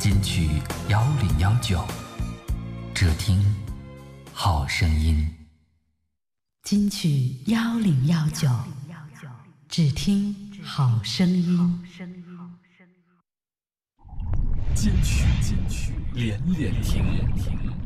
金曲1019，只听好声音。 金曲1019，只听好声音。 金曲连连听。